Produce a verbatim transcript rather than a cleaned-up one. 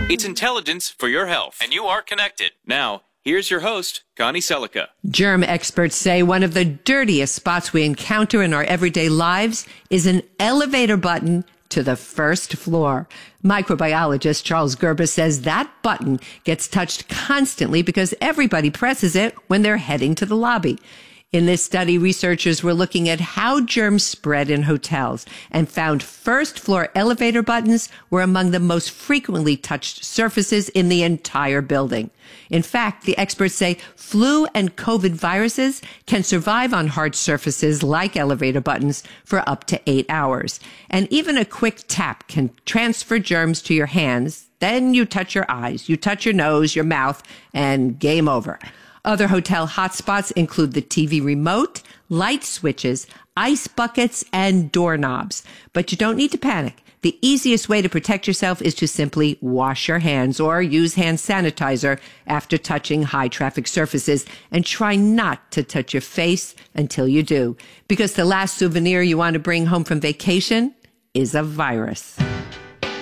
It's intelligence for your health, and you are connected. Now, here's your host, Connie Selica. Germ experts say one of the dirtiest spots we encounter in our everyday lives is an elevator button to the first floor. Microbiologist Charles Gerber says that button gets touched constantly because everybody presses it when they're heading to the lobby. In this study, researchers were looking at how germs spread in hotels and found first-floor elevator buttons were among the most frequently touched surfaces in the entire building. In fact, the experts say flu and COVID viruses can survive on hard surfaces like elevator buttons for up to eight hours. And even a quick tap can transfer germs to your hands. Then you touch your eyes, you touch your nose, your mouth, and game over. Other hotel hotspots include the T V remote, light switches, ice buckets, and doorknobs. But you don't need to panic. The easiest way to protect yourself is to simply wash your hands or use hand sanitizer after touching high traffic surfaces, and try not to touch your face until you do, because the last souvenir you want to bring home from vacation is a virus.